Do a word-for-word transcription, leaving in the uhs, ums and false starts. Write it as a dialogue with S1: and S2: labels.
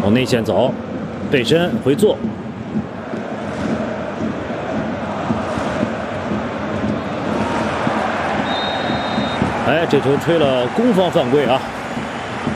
S1: 往内线走，背身回做。哎，这球吹了攻方犯规啊！